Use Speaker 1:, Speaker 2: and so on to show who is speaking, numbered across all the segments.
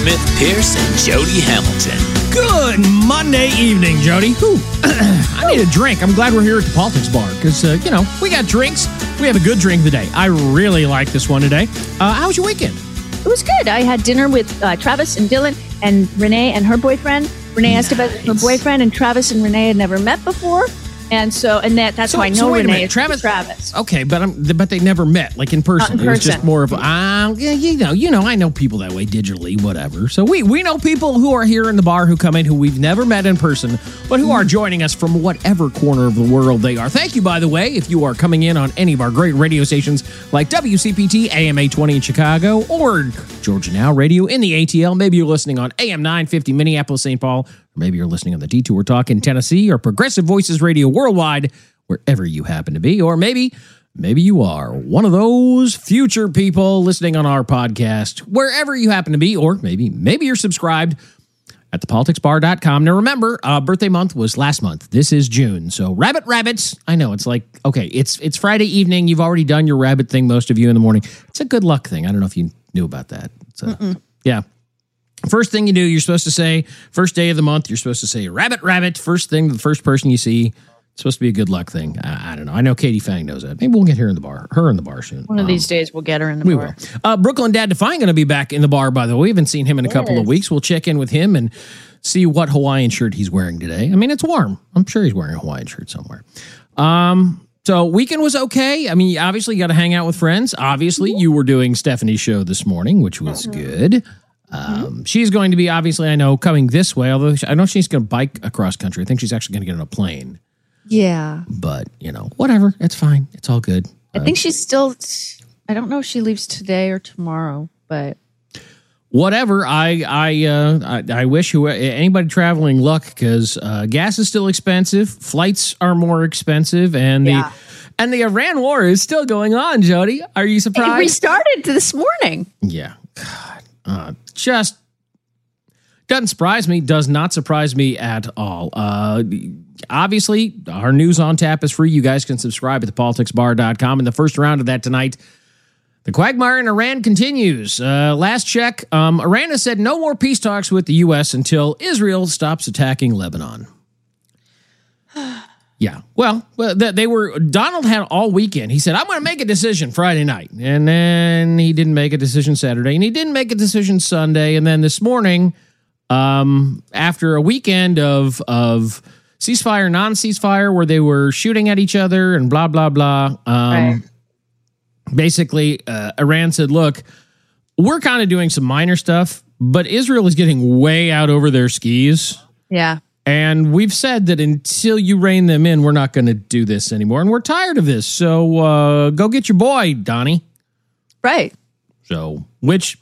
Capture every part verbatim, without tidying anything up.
Speaker 1: Smith Pierce and Jody Hamilton.
Speaker 2: Good Monday evening, Jody. Whew. I need a drink. I'm glad we're here at the Politics Bar because, uh, you know, we got drinks. We have a good drink today. I really like this one today. Uh, how was your weekend?
Speaker 3: It was good. I had dinner with uh, Travis and Dylan and Renee and her boyfriend. Renee
Speaker 2: Nice.
Speaker 3: Estevez is her boyfriend, and Travis and Renee had never met before. And so, and that, that's
Speaker 2: So-
Speaker 3: how I know
Speaker 2: so wait a
Speaker 3: Renee.
Speaker 2: minute.
Speaker 3: is
Speaker 2: Travis-
Speaker 3: Travis.
Speaker 2: Okay, but I'm, but they never met, like in person.
Speaker 3: Not in
Speaker 2: It was just
Speaker 3: person.
Speaker 2: more of, ah, yeah, you know, you know, I know people that way digitally, whatever. So we we know people who are here in the bar who come in who we've never met in person, but who are joining us from whatever corner of the world they are. Thank you, by the way, if you are coming in on any of our great radio stations like W C P T, A M eight twenty in Chicago, or Georgia Now Radio in the A T L. Maybe you're listening on A M nine fifty Minneapolis, Saint Paul, or maybe you're listening on the Detour Talk in Tennessee, or Progressive Voices Radio worldwide, wherever you happen to be, or maybe maybe you are one of those future people listening on our podcast, wherever you happen to be, or maybe maybe you're subscribed at the politics bar dot com. Now remember, uh, birthday month was last month. This is June. So rabbit rabbits. I know it's like, okay, it's it's Friday evening. You've already done your rabbit thing, most of you in the morning. It's a good luck thing. I don't know if you knew about that. It's a, yeah. First thing you do, you're supposed to say, first day of the month, you're supposed to say rabbit rabbit. First thing, the first person you see. It's supposed to be a good luck thing. I, I don't know. I know Katie Fang knows that. Maybe we'll get her in the bar. Her in the bar soon.
Speaker 3: One of
Speaker 2: Um,
Speaker 3: these days, we'll get her in the
Speaker 2: we
Speaker 3: bar.
Speaker 2: will. Uh, Brooklyn Dad Define going to be back in the bar, by the way. We haven't seen him in a couple of
Speaker 3: Yes.
Speaker 2: weeks. We'll check in with him and see what Hawaiian shirt he's wearing today. I mean, it's warm. I'm sure he's wearing a Hawaiian shirt somewhere. Um, so weekend was okay. I mean, obviously you got to hang out with friends. Obviously you were doing Stephanie's show this morning, which was good. Um, she's going to be, obviously, I know, coming this way, although I know she's going to bike across country. I think she's actually going to get on a plane.
Speaker 3: Yeah.
Speaker 2: But, you know, whatever. It's fine. It's all good.
Speaker 3: I think she's still, I don't know if she leaves today or tomorrow, but
Speaker 2: Whatever. I I uh, I, I wish who anybody traveling luck because uh, gas is still expensive, flights are more expensive, and the
Speaker 3: Yeah.
Speaker 2: and the Iran war is still going on. Jody, are you
Speaker 3: it
Speaker 2: surprised?
Speaker 3: restarted this morning.
Speaker 2: Yeah, God, uh, just doesn't surprise me. Does not surprise me at all. Uh, obviously, our news on tap is free. You guys can subscribe at the politics bar dot com. In the first round of that tonight, the quagmire in Iran continues. Uh, last check, um, Iran has said no more peace talks with the U S until Israel stops attacking Lebanon. Yeah, well, well, th- they were. Donald had all weekend. He said, "I'm going to make a decision Friday night," and then he didn't make a decision Saturday, and he didn't make a decision Sunday, and then this morning, um, after a weekend of of ceasefire, non-ceasefire, where they were shooting at each other and blah blah blah. Um,
Speaker 3: Right.
Speaker 2: Basically, uh, Iran said, look, we're kind of doing some minor stuff, but Israel is getting way out over their skis.
Speaker 3: Yeah.
Speaker 2: And we've said that until you rein them in, we're not going to do this anymore. And we're tired of this. So uh, go get your boy, Donnie.
Speaker 3: Right.
Speaker 2: So, which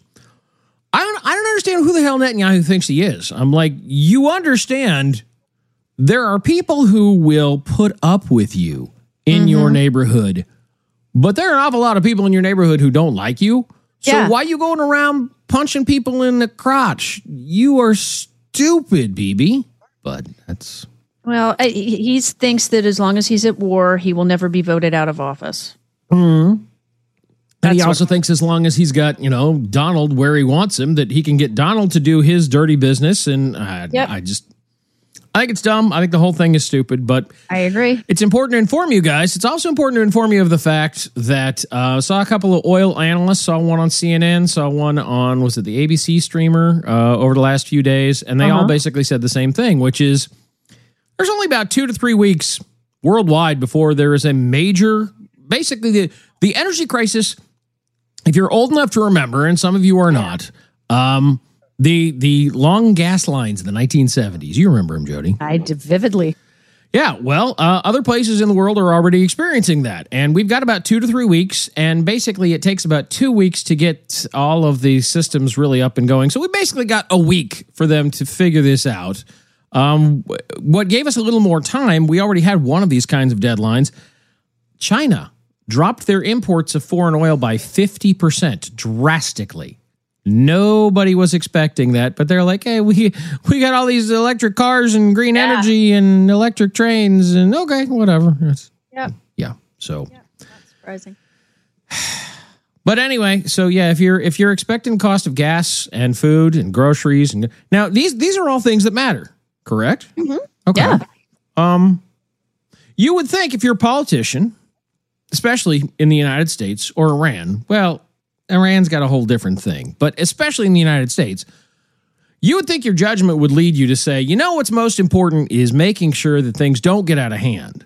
Speaker 2: I don't, I don't understand who the hell Netanyahu thinks he is. I'm like, you understand there are people who will put up with you in
Speaker 3: Mm-hmm.
Speaker 2: your neighborhood. But there are an awful lot of people in your neighborhood who don't like you. So
Speaker 3: Yeah.
Speaker 2: why are you going around punching people in the crotch? You are stupid, B B. But that's...
Speaker 3: Well, I, he he thinks that as long as he's at war, he will never be voted out of office.
Speaker 2: And he
Speaker 3: That's
Speaker 2: also
Speaker 3: what-
Speaker 2: thinks as long as he's got, you know, Donald where he wants him, that he can get Donald to do his dirty business. And I,
Speaker 3: Yep.
Speaker 2: I just... I think it's dumb. I think the whole thing is stupid. But...
Speaker 3: I agree.
Speaker 2: it's important to inform you guys. It's also important to inform you of the fact that uh, saw a couple of oil analysts. Saw one on C N N. Saw one on, was it the A B C streamer uh, over the last few days. And they all
Speaker 3: Uh-huh.
Speaker 2: basically said the same thing, which is there's only about two to three weeks worldwide before there is a major, basically the, the energy crisis. If you're old enough to remember, and some of you are not, um, the the long gas lines in the nineteen seventies. You remember them, Jody.
Speaker 3: I d- vividly.
Speaker 2: Yeah, well, uh, other places in the world are already experiencing that. And we've got about two to three weeks. And basically, it takes about two weeks to get all of the systems really up and going. So we basically got a week for them to figure this out. Um, what gave us a little more time, we already had one of these kinds of deadlines. China dropped their imports of foreign oil by fifty percent drastically. Nobody was expecting that, but they're like, hey, we we got all these electric cars and green
Speaker 3: Yeah.
Speaker 2: energy and electric trains and okay, whatever. It's,
Speaker 3: Yep.
Speaker 2: yeah. So
Speaker 3: Not surprising.
Speaker 2: But anyway, so yeah, if you're if you're expecting cost of gas and food and groceries, and now these these are all things that matter, correct?
Speaker 3: Mm-hmm.
Speaker 2: Okay.
Speaker 3: Yeah.
Speaker 2: Um, you would think if you're a politician, especially in the United States or Iran, well, Iran's got a whole different thing, but especially in the United States, you would think your judgment would lead you to say, you know, what's most important is making sure that things don't get out of hand,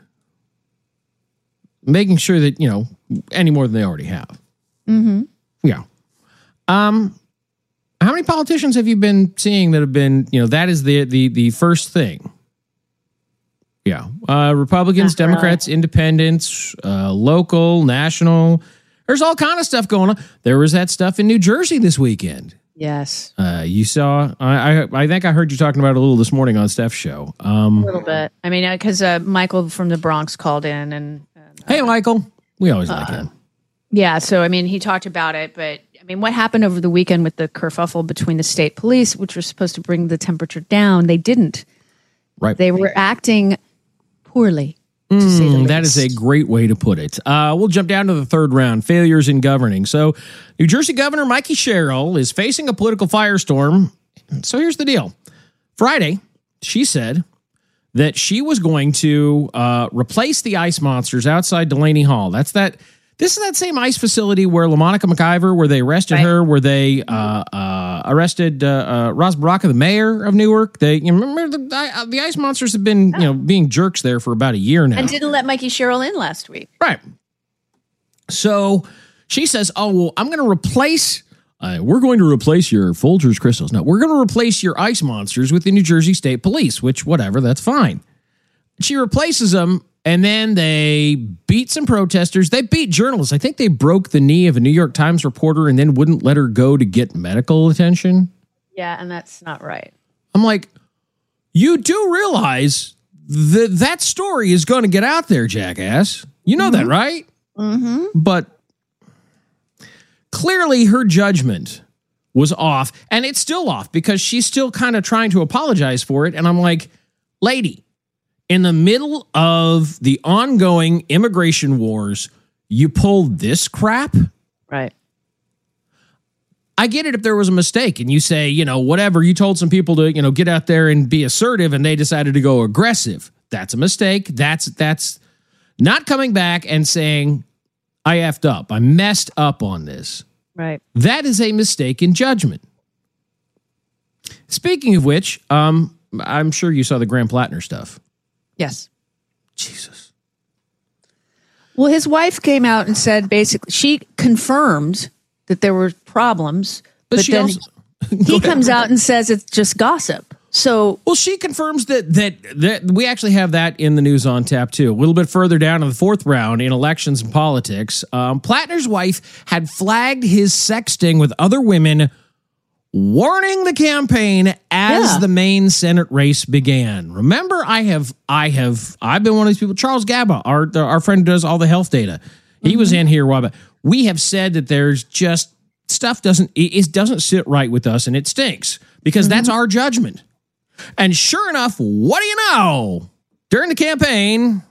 Speaker 2: making sure that, you know, any more than they already have.
Speaker 3: Mm-hmm.
Speaker 2: Yeah. Um, how many politicians have you been seeing that have been, you know, that is the the the first thing? Yeah. Uh, Republicans,
Speaker 3: Not
Speaker 2: Democrats,
Speaker 3: really.
Speaker 2: independents, uh, local, national. There's all kind of stuff going on. There was that stuff in New Jersey this weekend.
Speaker 3: Yes.
Speaker 2: Uh, you saw, I, I I think I heard you talking about it a little this morning on Steph's show. Um,
Speaker 3: A little bit. I mean, because uh, Michael from the Bronx called in and. and
Speaker 2: hey, Michael. We always like him.
Speaker 3: Yeah, so I mean, he talked about it, but I mean, what happened over the weekend with the kerfuffle between the state police, which was supposed to bring the temperature down, they didn't.
Speaker 2: Right.
Speaker 3: They were acting poorly. To say the
Speaker 2: Mm, that is a
Speaker 3: least.
Speaker 2: great way to put it. Uh, we'll jump down to the third round, failures in governing. So, New Jersey Governor Mikey Sherrill is facing a political firestorm. So here's the deal. Friday, she said that she was going to uh, replace the ice monsters outside Delaney Hall. That's that. This is that same ice facility where LaMonica McIver, where they arrested
Speaker 3: Right.
Speaker 2: her, where they uh, uh, arrested uh, uh, Ross Baraka, the mayor of Newark. They, you remember the, uh, the ice monsters have been, you know, being jerks there for about a year now.
Speaker 3: And didn't let Mikey Sherrill in last week.
Speaker 2: Right. So she says, oh, well, I'm going to replace, uh, we're going to replace your Folgers crystals. No, we're going to replace your ice monsters with the New Jersey State Police, which, whatever, that's fine. She replaces them, and then they beat some protesters. They beat journalists. I think they broke the knee of a New York Times reporter and then wouldn't let her go to get medical attention.
Speaker 3: Yeah, and that's not right.
Speaker 2: I'm like, you do realize that that story is going to get out there, jackass. You know that, right?
Speaker 3: Mm-hmm.
Speaker 2: But clearly her judgment was off, and it's still off because she's still kind of trying to apologize for it. And I'm like, lady, in the middle of the ongoing immigration wars, you pulled this crap?
Speaker 3: Right.
Speaker 2: I get it if there was a mistake and you say, you know, whatever, you told some people to, you know, get out there and be assertive and they decided to go aggressive. That's a mistake. That's that's not coming back and saying, I effed up. I messed up on this.
Speaker 3: Right.
Speaker 2: That is a mistake in judgment. Speaking of which, um, I'm sure you saw the Graham Plattner stuff.
Speaker 3: Yes.
Speaker 2: Jesus.
Speaker 3: Well, his wife came out and said basically she confirmed that there were problems,
Speaker 2: But
Speaker 3: but,
Speaker 2: she
Speaker 3: then
Speaker 2: also-
Speaker 3: he comes out and says it's just gossip. So
Speaker 2: Well, she confirms that that that we actually have that in the news on tap too. A little bit further down in the fourth round in elections and politics, um, Plattner's wife had flagged his sexting with other women, warning the campaign as
Speaker 3: Yeah.
Speaker 2: the main Senate race began. Remember, I have I have I've been one of these people. Charles Gaba, our our friend who does all the health data, he was in here a while back. We have said that there's just stuff doesn't it, it doesn't sit right with us, and it stinks because that's our judgment. And sure enough, what do you know? During the campaign,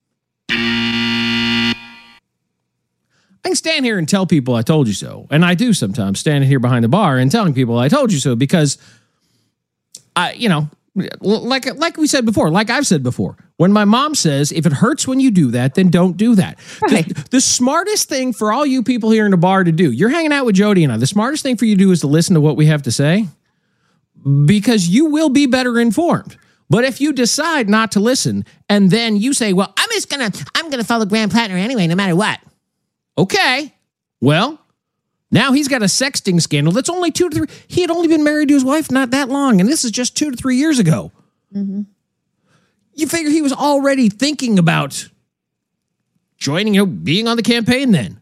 Speaker 2: I can stand here and tell people I told you so. And I do sometimes, standing here behind the bar and telling people I told you so because, I, you know, like, like we said before, like I've said before, when my mom says, if it hurts when you do that, then don't do that.
Speaker 3: Right.
Speaker 2: The, the smartest thing for all you people here in the bar to do, you're hanging out with Jody and I, the smartest thing for you to do is to listen to what we have to say, because you will be better informed. But if you decide not to listen and then you say, well, I'm just going to, I'm going to follow Graham Plattner anyway, no matter what. Okay. Well, now he's got a sexting scandal that's only two to three. He had only been married to his wife not that long. And this is just two to three years ago.
Speaker 3: mm-hmm.
Speaker 2: You figure he was already thinking about joining, you know, being on the campaign then.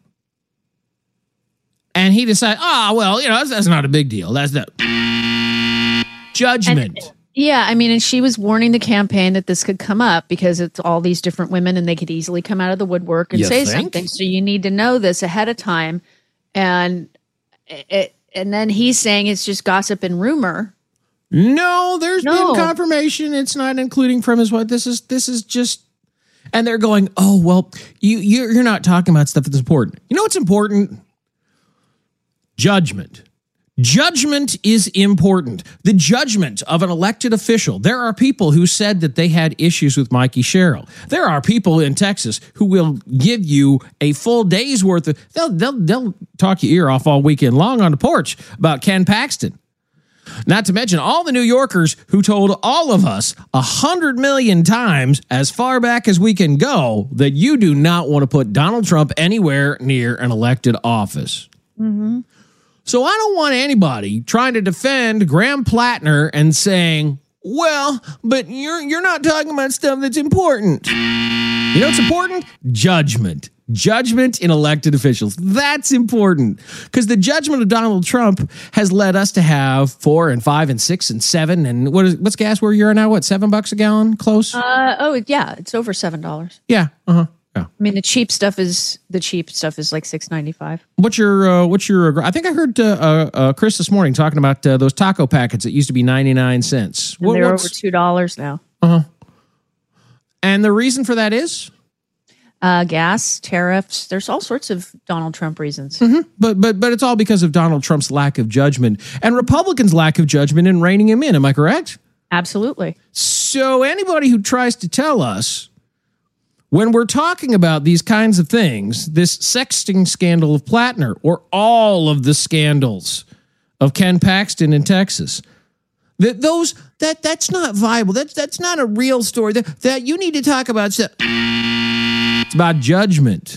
Speaker 2: And he decided, ah, oh, well, you know, that's, that's not a big deal. That's the judgment.
Speaker 3: And, yeah, I mean, and she was warning the campaign that this could come up because it's all these different women and they could easily come out of the woodwork and
Speaker 2: You
Speaker 3: say
Speaker 2: think?
Speaker 3: something. So you need to know this ahead of time. And it, and then he's saying it's just gossip and rumor.
Speaker 2: No, there's
Speaker 3: No.
Speaker 2: been confirmation. It's not including from his wife. This is this is just, and they're going, oh well, you you're, you're not talking about stuff that's important. You know what's important? Judgment. Judgment is important. The judgment of an elected official. There are people who said that they had issues with Mikey Sherrill. There are people in Texas who will give you a full day's worth of, they'll, they'll, they'll talk your ear off all weekend long on the porch about Ken Paxton. Not to mention all the New Yorkers who told all of us a hundred million times as far back as we can go that you do not want to put Donald Trump anywhere near an elected office.
Speaker 3: Mm-hmm.
Speaker 2: So I don't want anybody trying to defend Graham Plattner and saying, well, but you're you're not talking about stuff that's important. You know what's important? Judgment. Judgment in elected officials. That's important because the judgment of Donald Trump has led us to have four and five and six and seven and what is what's gas where you're now? What, seven bucks a gallon? Close?
Speaker 3: Uh, oh, yeah. It's over seven dollars.
Speaker 2: Yeah. Uh-huh. Yeah.
Speaker 3: I mean, the cheap stuff is the cheap stuff is like six ninety-five.
Speaker 2: What's your uh, what's your? I think I heard uh, uh, uh, Chris this morning talking about uh, those taco packets that used to be ninety-nine cents.
Speaker 3: And
Speaker 2: what,
Speaker 3: they're
Speaker 2: what's,
Speaker 3: over two dollars now.
Speaker 2: Uh huh. And the reason for that is
Speaker 3: uh, gas, tariffs. There's all sorts of Donald Trump reasons.
Speaker 2: Mm-hmm. But but but it's all because of Donald Trump's lack of judgment and Republicans' lack of judgment in reining him in. Am I correct?
Speaker 3: Absolutely.
Speaker 2: So anybody who tries to tell us, when we're talking about these kinds of things, this sexting scandal of Plattner or all of the scandals of Ken Paxton in Texas, that those that that's not viable. That's that's not a real story. That that you need to talk about. It's about judgment.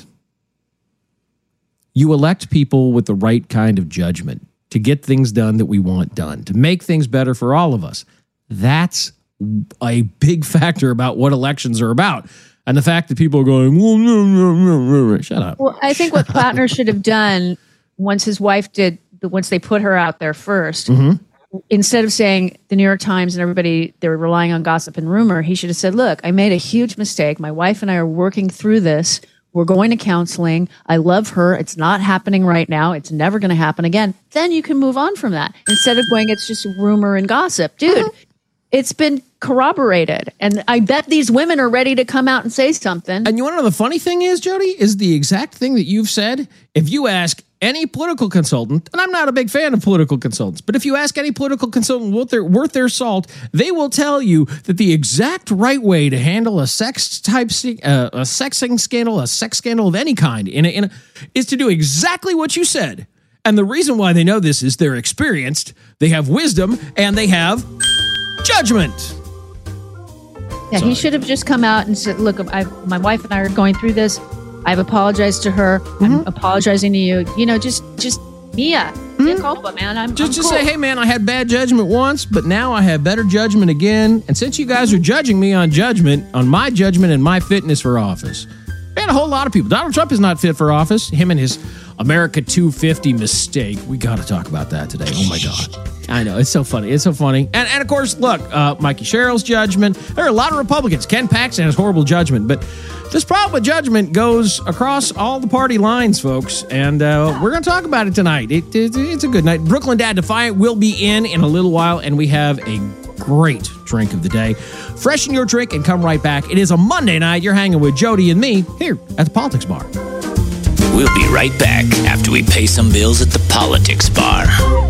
Speaker 2: You elect people with the right kind of judgment to get things done that we want done, to make things better for all of us. That's a big factor about what elections are about. And the fact that people are going, well, no, no, no, no, shut up.
Speaker 3: Well, I think what Plattner should have done once his wife did, once they put her out there first, mm-hmm. instead of saying the New York Times and everybody, they were relying on gossip and rumor, he should have said, look, I made a huge mistake. My wife and I are working through this. We're going to counseling. I love her. It's not happening right now. It's never going to happen again. Then you can move on from that. Instead of going, it's just rumor and gossip. Dude, mm-hmm. It's been corroborated. And I bet these women are ready to come out and say something.
Speaker 2: And you want to know the funny thing is, Jody, is the exact thing that you've said. If you ask any political consultant, and I'm not a big fan of political consultants, but if you ask any political consultant worth their, worth their salt, they will tell you that the exact right way to handle a sex type, uh, a sexing scandal, a sex scandal of any kind, in a, in a, is to do exactly what you said. And the reason why they know this is they're experienced, they have wisdom, and they have judgment.
Speaker 3: Yeah, Sorry. He should have just come out and said, look, I, my wife and I are going through this. I've apologized to her. Mm-hmm. I'm apologizing to you. You know, just, just Mia, mm-hmm. Mia culpa, man. I'm
Speaker 2: just,
Speaker 3: I'm
Speaker 2: just
Speaker 3: cool.
Speaker 2: say, hey, man, I had bad judgment once, but now I have better judgment again. And since you guys are judging me on judgment, on my judgment and my fitness for office, and a whole lot of people. Donald Trump is not fit for office. Him and his America two fifty mistake. We got to talk about that today. Oh, my God. I know. It's so funny. It's so funny. And, and of course, look, uh, Mikey Sherrill's judgment. There are a lot of Republicans. Ken Paxton has horrible judgment. But this problem with judgment goes across all the party lines, folks. And uh, we're going to talk about it tonight. It, it, it's a good night. Brooklyn Dad Defiant will be in in a little while. And we have a great drink of the day. Freshen your drink and come right back. It is a Monday night. You're hanging with Jody and me here at the Politics Bar.
Speaker 1: We'll be right back after we pay some bills at the Politics Bar.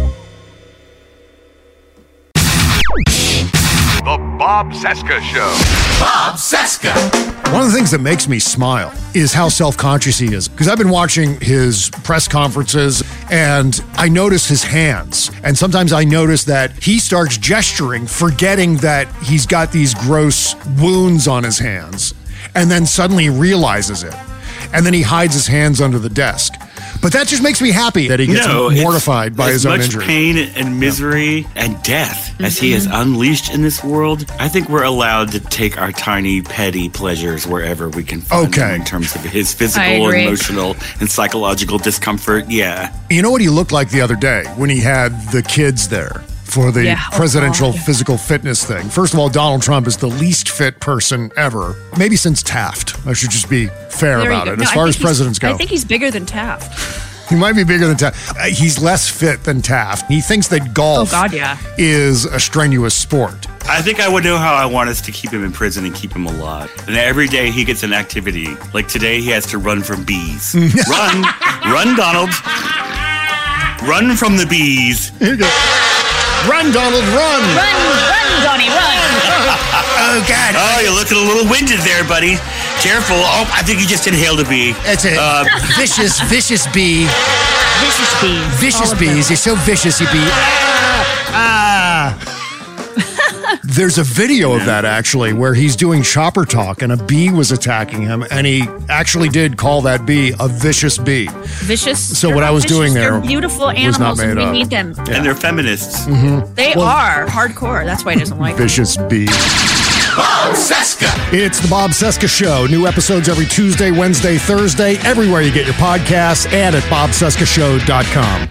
Speaker 4: The Bob Cesca Show.
Speaker 1: Bob Cesca.
Speaker 5: One of the things that makes me smile is how self-conscious he is. Because I've been watching his press conferences and I notice his hands. And sometimes I notice that he starts gesturing, forgetting that he's got these gross wounds on his hands. And then suddenly realizes it. And then he hides his hands under the desk. But that just makes me happy that he gets
Speaker 6: no,
Speaker 5: mortified by his own injury.
Speaker 6: As much pain and misery yeah. and death mm-hmm. as he has unleashed in this world, I think we're allowed to take our tiny, petty pleasures wherever we can find
Speaker 5: okay.
Speaker 6: them in terms of his physical, emotional, and psychological discomfort. Yeah.
Speaker 5: You know what he looked like the other day when he had the kids there for the yeah. presidential oh, physical fitness thing? First of all, Donald Trump is the least fit person ever, maybe since Taft. I should just be fair there about it, no, as far as presidents go.
Speaker 7: I think he's bigger than Taft.
Speaker 5: He might be bigger than Taft. He's less fit than Taft. He thinks that golf
Speaker 7: oh, God, yeah.
Speaker 5: is a strenuous sport.
Speaker 6: I think I would know how I want us to keep him in prison and keep him alive. And every day he gets an activity. Like today, he has to run from bees. run, run, Donald. Run from the bees.
Speaker 5: Run, Donald, run!
Speaker 3: Run, run, Donnie, run.
Speaker 5: Oh, God.
Speaker 6: Oh, you're looking a little winded there, buddy. Careful. Oh, I think you just inhaled a bee.
Speaker 5: It's a
Speaker 6: Uh,
Speaker 5: vicious, vicious bee.
Speaker 3: Vicious bees.
Speaker 5: Vicious
Speaker 3: All of
Speaker 5: bees.
Speaker 3: them.
Speaker 5: They're so vicious, you bee. Ah! ah. There's a video of that, actually, where he's doing shopper talk and a bee was attacking him, and he actually did call that bee a vicious bee.
Speaker 3: Vicious.
Speaker 5: So
Speaker 3: They're
Speaker 5: what I
Speaker 3: not
Speaker 5: was
Speaker 3: vicious,
Speaker 5: doing there
Speaker 3: They're beautiful
Speaker 5: was not
Speaker 3: animals, and
Speaker 5: made
Speaker 3: we
Speaker 5: up.
Speaker 3: need them.
Speaker 6: And they're feminists.
Speaker 3: They are hardcore. That's why he doesn't like them.
Speaker 5: Vicious bee.
Speaker 4: Bob Cesca.
Speaker 5: It's the Bob Cesca Show. New episodes every Tuesday, Wednesday, Thursday, everywhere you get your podcasts, and at bob cesca show dot com.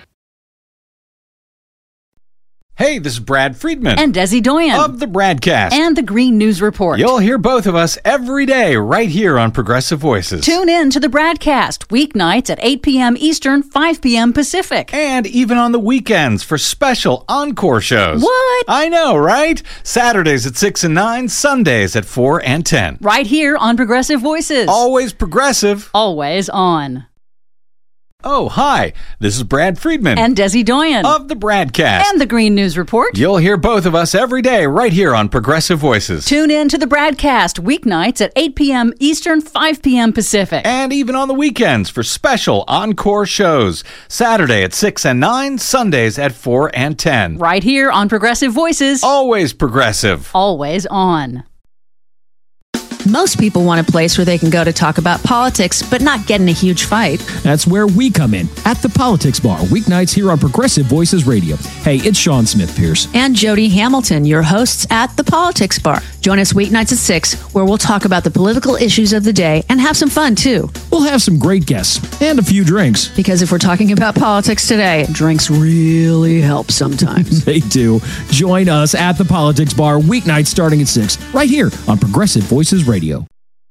Speaker 7: Hey, this is Brad Friedman
Speaker 8: And Desi Doyen.
Speaker 7: of the Bradcast.
Speaker 8: And the Green News Report.
Speaker 7: You'll hear both of us every day right here on Progressive Voices.
Speaker 8: Tune in to the Bradcast, weeknights at eight p.m. Eastern, five p.m. Pacific.
Speaker 7: And even on the weekends for special encore shows.
Speaker 8: What?
Speaker 7: I know, right? Saturdays at six and nine, Sundays at four and ten.
Speaker 8: Right here on Progressive Voices.
Speaker 7: Always progressive.
Speaker 8: Always on.
Speaker 7: Oh, hi. This is Brad Friedman
Speaker 8: And Desi Doyen.
Speaker 7: of the Bradcast.
Speaker 8: And the Green News Report.
Speaker 7: You'll hear both of us every day right here on Progressive Voices.
Speaker 8: Tune in to the Bradcast, weeknights at eight p.m. Eastern, five p.m. Pacific.
Speaker 7: And even on the weekends for special encore shows. Saturday at six and nine, Sundays at four and ten.
Speaker 8: Right here on Progressive Voices.
Speaker 7: Always progressive.
Speaker 8: Always on.
Speaker 3: Most people want a place where they can go to talk about politics, but not get in a huge fight.
Speaker 2: That's where we come in at the Politics Bar, weeknights here on Progressive Voices Radio. Hey, it's Sean Smith Pierce.
Speaker 3: And Jody Hamilton, your hosts at the Politics Bar. Join us weeknights at six, where we'll talk about the political issues of the day and have some fun, too.
Speaker 2: We'll have some great guests and a few drinks.
Speaker 3: Because if we're talking about politics today, drinks really help sometimes.
Speaker 2: They do. Join us at the Politics Bar, weeknights starting at six, right here on Progressive Voices Radio. Radio.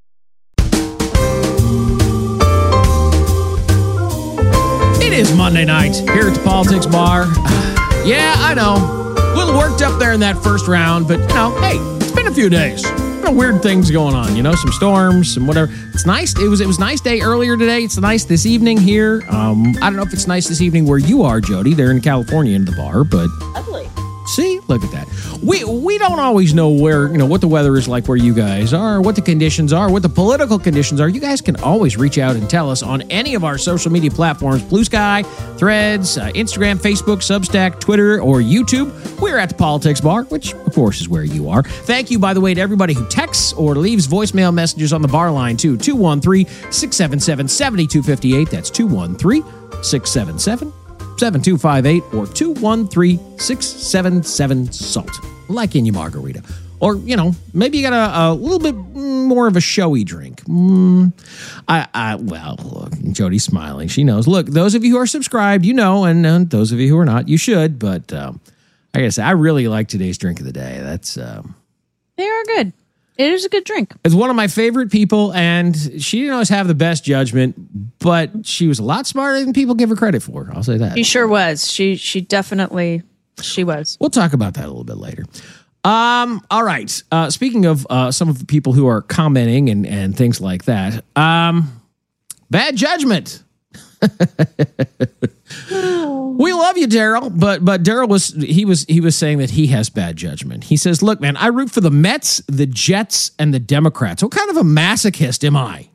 Speaker 2: It is Monday night here at the Politics Bar. Yeah, I know. A little worked up there in that first round, but, you know, hey, it's been a few days. You know, weird things going on, you know, some storms, some whatever. It's nice. It was it was a nice day earlier today. It's nice this evening here. Um, I don't know if it's nice this evening where you are, Jody. They're in California in the bar, but...
Speaker 3: Lovely.
Speaker 2: See, look at that. We we don't always know where, you know, what the weather is like where you guys are, what the conditions are, what the political conditions are. You guys can always reach out and tell us on any of our social media platforms, Blue Sky, Threads, uh, Instagram, Facebook, Substack, Twitter, or YouTube. We're at the Politics Bar, which, of course, is where you are. Thank you, by the way, to everybody who texts or leaves voicemail messages on the bar line, too. two one three, six seven seven, seven two five eight. That's two one three, six seven seven, seven two five eight or two one three, six seven seven, SALT. Like in your margarita. Or, you know, maybe you got a, a little bit more of a showy drink. Mm, I, I, well, look, Jody's smiling. She knows. Look, those of you who are subscribed, you know, and uh, those of you who are not, you should. But um, I gotta say, I really like today's drink of the day. That's um,
Speaker 3: They are good. It is a good drink.
Speaker 2: It's one of my favorite people, and she didn't always have the best judgment, but she was a lot smarter than people give her credit for. I'll say that.
Speaker 3: She sure was. She she definitely she was.
Speaker 2: We'll talk about that a little bit later. Um, all right. Uh, speaking of uh, some of the people who are commenting and, and things like that, um, bad judgment. We love you, Daryl, but but Daryl was he was he was saying that he has bad judgment. He says, "Look, man, I root for the Mets, the Jets, and the Democrats. What kind of a masochist am I?"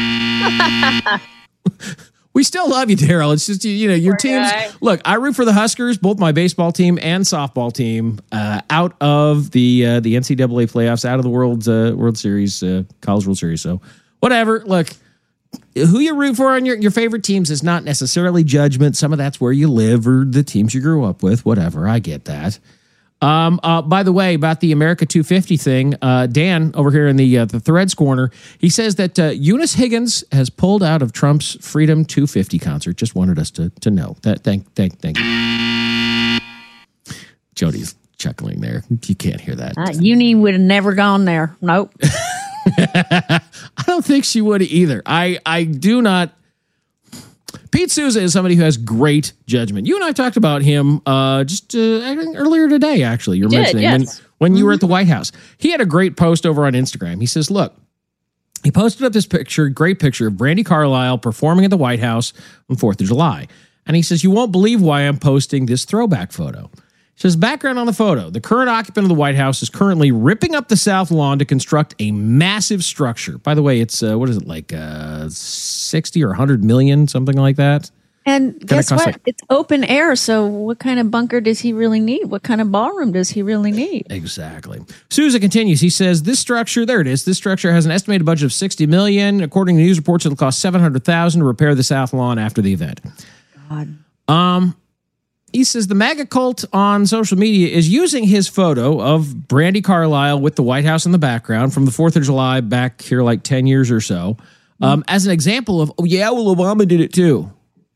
Speaker 2: We still love you, Daryl. It's just, you, you know, your
Speaker 3: Poor
Speaker 2: teams.
Speaker 3: guy.
Speaker 2: Look, I root for the Huskers, both my baseball team and softball team, uh, out of the uh, the N C double A playoffs, out of the World uh, World Series, uh, College World Series. So, whatever. Look, who you root for on your, your favorite teams is not necessarily judgment. Some of that's where you live or the teams you grew up with. Whatever. I get that. Um, uh, by the way, about the America two fifty thing, uh, Dan over here in the uh, the Threads corner, he says that uh, Eunice Higgins has pulled out of Trump's Freedom two fifty concert. Just wanted us to to know that. Thank, thank, thank you. Jody's chuckling there. You can't hear that.
Speaker 3: Uh, Uni would have never gone there. Nope.
Speaker 2: I don't think she would either. I I do not. Pete Souza is somebody who has great judgment. You and I talked about him uh, just uh, I think earlier today, actually. You're
Speaker 3: We did,
Speaker 2: mentioning
Speaker 3: yes.
Speaker 2: when, when you were at the White House. He had a great post over on Instagram. He says, look, he posted up this picture, great picture of Brandi Carlile performing at the White House on fourth of July. And he says, you won't believe why I'm posting this throwback photo. He says, background on the photo. The current occupant of the White House is currently ripping up the South Lawn to construct a massive structure. By the way, it's, uh, what is it, like uh, sixty or one hundred million, something like that?
Speaker 3: And guess what?
Speaker 2: Like,
Speaker 3: it's open air, so what kind of bunker does he really need? What kind of ballroom does he really need?
Speaker 2: Exactly. Sousa continues. He says, this structure, there it is, this structure has an estimated budget of sixty million dollars. According to news reports, it'll cost seven hundred thousand dollars to repair the South Lawn after the event.
Speaker 3: God.
Speaker 2: Um, he says the MAGA cult on social media is using his photo of Brandi Carlile with the White House in the background from the fourth of July back here like ten years or so um, mm-hmm. as an example of, oh, yeah, well, Obama did it too.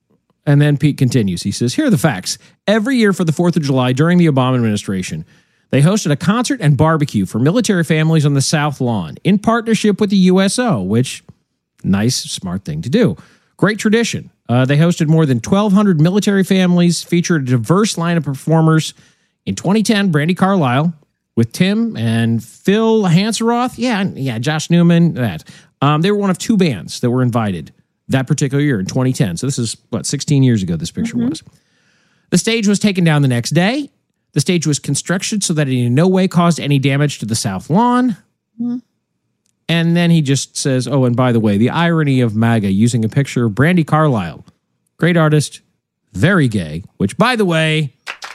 Speaker 2: And then Pete continues. He says, here are the facts. Every year for the fourth of July during the Obama administration, they hosted a concert and barbecue for military families on the South Lawn in partnership with the U S O, which, nice, smart thing to do. Great tradition. Uh, they hosted more than twelve hundred military families, featured a diverse line of performers. In twenty ten, Brandi Carlile with Tim and Phil Hanseroth. Yeah, yeah, Josh Newman, that. Um, they were one of two bands that were invited that particular year in twenty ten. So this is, what, sixteen years ago this picture mm-hmm. was. The stage was taken down the next day. The stage was constructed so that it in no way caused any damage to the South Lawn. Mm-hmm. And then he just says, oh, and by the way, the irony of MAGA using a picture of Brandi Carlile, great artist, very gay, which, by the way,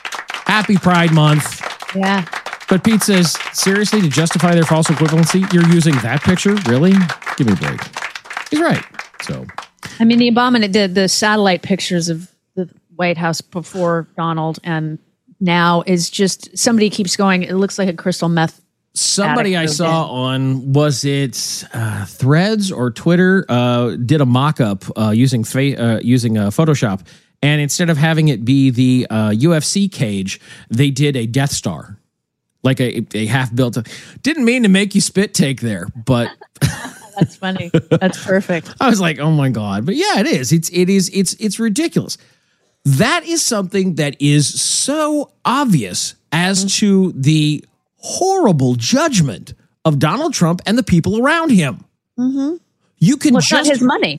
Speaker 2: happy Pride Month.
Speaker 3: Yeah.
Speaker 2: But Pete says, seriously, to justify their false equivalency, you're using that picture? Really? Give me a break. He's right. So,
Speaker 3: I mean, the Obama did the satellite pictures of the White House before Donald, and now is just, somebody keeps going, it looks like a crystal meth.
Speaker 2: Somebody I saw on, was it uh, Threads or Twitter, uh, did a mock-up uh, using fa- uh, using uh, Photoshop, and instead of having it be the uh, U F C cage, they did a Death Star, like a, a half-built. Didn't mean to make you spit take there, but
Speaker 3: that's funny. That's perfect.
Speaker 2: I was like, oh my God, but yeah, it is. It's it is it's it's ridiculous. That is something that is so obvious as mm-hmm. to the horrible judgment of Donald Trump and the people around him.
Speaker 3: Mm-hmm.
Speaker 2: You can
Speaker 3: well, it's
Speaker 2: just
Speaker 3: not his money.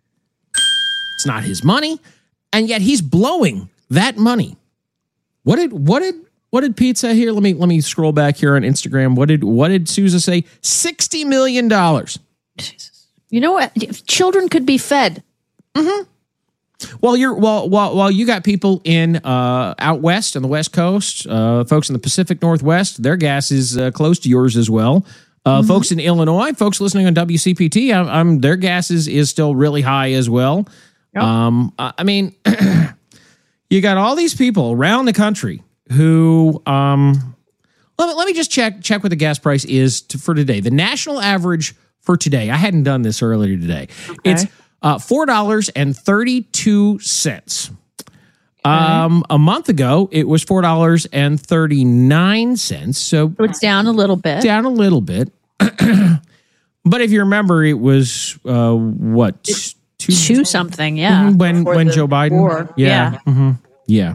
Speaker 2: It's not his money, and yet he's blowing that money. What did what did what did Pete say here? Let me let me scroll back here on Instagram. What did what did Sousa say? Sixty million dollars.
Speaker 3: You know what? Children could be fed.
Speaker 2: Mm-hmm. Well, you're well, while while you got people in uh, out west on the West Coast, uh, folks in the Pacific Northwest, their gas is uh, close to yours as well. Uh, mm-hmm. Folks in Illinois, folks listening on W C P T, I'm, I'm, their gas is, is still really high as well. Yep. Um, I mean, you got all these people around the country who. Um, let, let me just check check what the gas price is to, for today. The national average for today. I hadn't done this earlier today. Okay. It's Uh, four dollars and thirty-two cents. Um, a month ago, it was four dollars and thirty-nine cents. So,
Speaker 3: so it's down a little bit.
Speaker 2: Down a little bit. But if you remember, it was, uh, what?
Speaker 3: Two, two something, yeah.
Speaker 2: When when Joe Biden.
Speaker 3: War.
Speaker 2: Yeah.
Speaker 3: Yeah.
Speaker 2: Mm-hmm. Yeah.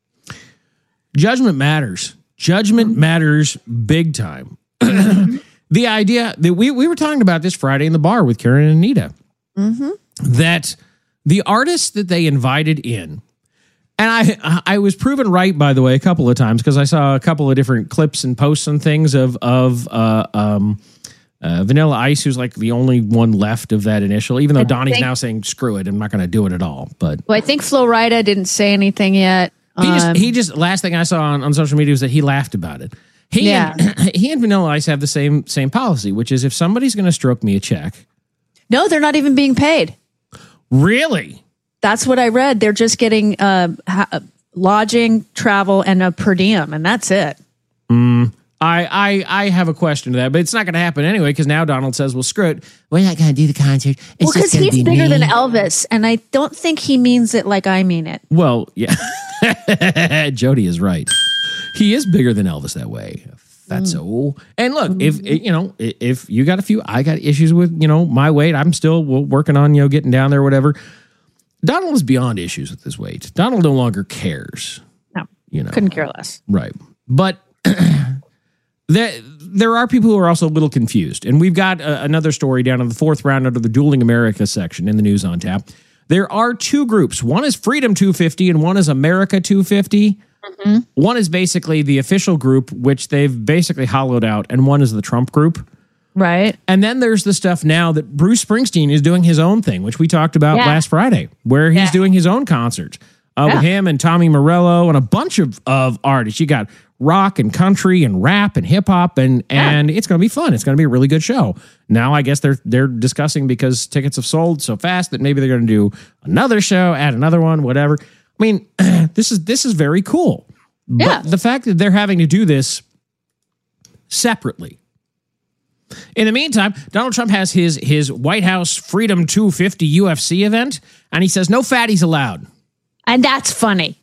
Speaker 2: Judgment matters. Judgment mm-hmm. matters big time. The idea that we, we were talking about this Friday in the bar with Karen and Anita.
Speaker 3: Mm-hmm.
Speaker 2: That the artists that they invited in, and I I was proven right, by the way, a couple of times because I saw a couple of different clips and posts and things of of uh, um, uh, Vanilla Ice, who's like the only one left of that initial, even though I Donnie's think, now saying screw it, I'm not going to do it at all. But
Speaker 3: well, I think Flo Rida didn't say anything yet.
Speaker 2: He
Speaker 3: um,
Speaker 2: just he just last thing I saw on, on social media was that he laughed about it. He
Speaker 3: yeah.
Speaker 2: and, he and Vanilla Ice have the same same policy, which is if somebody's going to stroke me a check.
Speaker 3: No, they're not even being paid.
Speaker 2: Really?
Speaker 3: That's what I read. They're just getting uh, ha- lodging, travel, and a per diem, and that's it.
Speaker 2: Mm, I, I I have a question to that, but it's not going to happen anyway because now Donald says, well, screw it. We're not going to do the concert. It's
Speaker 3: well, because he's
Speaker 2: be
Speaker 3: bigger
Speaker 2: me.
Speaker 3: than Elvis, and I don't think he means it like I mean it.
Speaker 2: Well, yeah. Jody is right. He is bigger than Elvis that way. That's so. And look, if you know, if you got a few, I got issues with you know my weight. I'm still working on you know getting down there, whatever. Donald is beyond issues with his weight. Donald no longer cares.
Speaker 3: No,
Speaker 2: you know,
Speaker 3: couldn't care less.
Speaker 2: Right, but there there are people who are also a little confused, and we've got a, another story down in the fourth round under the Dueling America section in the News on Tap There are two groups. One is Freedom two fifty and one is America two fifty. Mm-hmm. One is basically the official group, which they've basically hollowed out, and one is the Trump group.
Speaker 3: Right.
Speaker 2: And then there's the stuff now that Bruce Springsteen is doing his own thing, which we talked about
Speaker 3: yeah.
Speaker 2: last Friday, where he's
Speaker 3: yeah.
Speaker 2: doing his own concert uh,
Speaker 3: yeah.
Speaker 2: with him and Tommy Morello and a bunch of, of artists. You got rock and country and rap and hip hop, and and yeah. it's going to be fun. It's going to be a really good show. Now, I guess they're they're discussing because tickets have sold so fast that maybe they're going to do another show, add another one, whatever. I mean, this is this is very cool.
Speaker 3: Yeah.
Speaker 2: But the fact that they're having to do this separately. In the meantime, Donald Trump has his his White House Freedom two fifty U F C event, and he says no fatties allowed.
Speaker 3: And that's funny.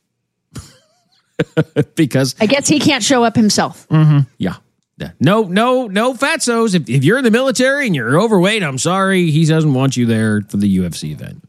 Speaker 2: Because
Speaker 3: I guess he can't show up himself.
Speaker 2: Mm-hmm, yeah. yeah. No, no, no fatsos. If, if you're in the military and you're overweight, I'm sorry. He doesn't want you there for the U F C event.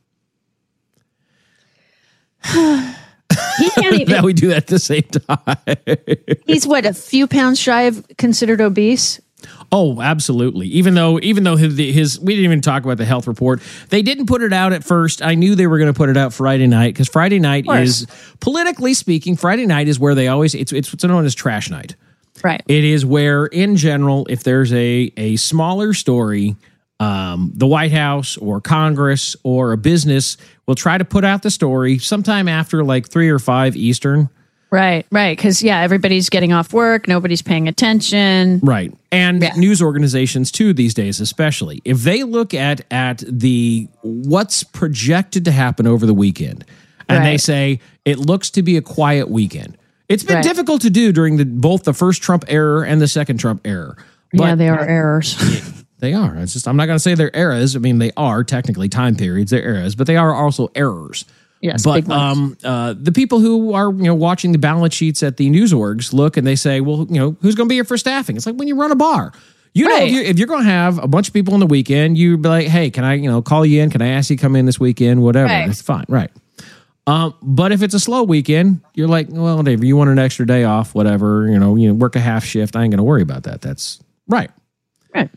Speaker 3: He can't even.
Speaker 2: That we do that at the same time.
Speaker 3: He's what, a few pounds shy of considered obese?
Speaker 2: Oh, absolutely. Even though, even though his, his, we didn't even talk about the health report. They didn't put it out at first. I knew they were going to put it out Friday night because Friday night is, politically speaking, Friday night is where they always, it's it's what's known as trash night.
Speaker 3: Right.
Speaker 2: It is where, in general, if there's a a smaller story, um, the White House or Congress or a business will try to put out the story sometime after like three or five Eastern.
Speaker 3: Right, right. Because, yeah, everybody's getting off work. Nobody's paying attention.
Speaker 2: Right. And
Speaker 3: yeah.
Speaker 2: news organizations, too, these days, especially. If they look at at the what's projected to happen over the weekend, and
Speaker 3: right.
Speaker 2: they say it looks to be a quiet weekend. It's been
Speaker 3: right.
Speaker 2: difficult to do during the both the first Trump era and the second Trump era. But
Speaker 3: yeah, they are errors.
Speaker 2: They are. It's just I'm not going to say they're eras. I mean, they are technically time periods. They're eras, but they are also errors.
Speaker 3: Yes,
Speaker 2: but
Speaker 3: big ones.
Speaker 2: um, uh, the people who are you know watching the balance sheets at the news orgs look and they say, well, you know, who's going to be here for staffing? It's like when you run a bar. You know,
Speaker 3: right.
Speaker 2: if, you, if you're going to have a bunch of people on the weekend, you be like, hey, can I you know call you in? Can I ask you to come in this weekend? Whatever.
Speaker 3: Right.
Speaker 2: It's fine, right? Um, but if it's a slow weekend, you're like, well, whatever. You want an extra day off, whatever. You know, you know, work a half shift. I ain't going to worry about that. That's right.
Speaker 3: Right.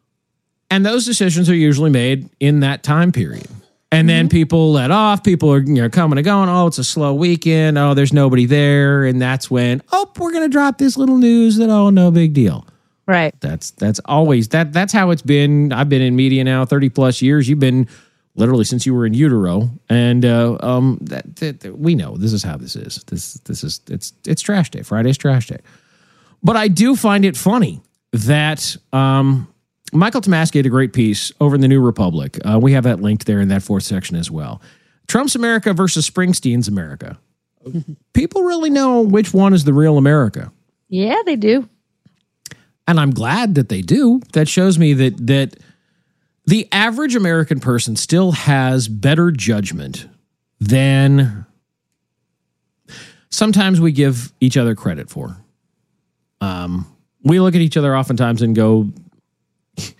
Speaker 2: And those decisions are usually made in that time period. And then people let off. People are you know coming and going. Oh, it's a slow weekend. Oh, there's nobody there. And that's when, oh, we're going to drop this little news that, oh, no big deal.
Speaker 3: Right.
Speaker 2: That's that's always, that. that's how it's been. I've been in media now thirty plus years. You've been literally since you were in utero. And uh, um, that, that, that we know this is how this is. This this is, it's it's trash day. Friday's trash day. But I do find it funny that um, Michael Tomasky had a great piece over in the New Republic. Uh, we have that linked there in that fourth section as well. Trump's America versus Springsteen's America. People really know which one is the real America.
Speaker 3: Yeah, they do.
Speaker 2: And I'm glad that they do. That shows me that that the average American person still has better judgment than sometimes we give each other credit for. Um, we look at each other oftentimes and go,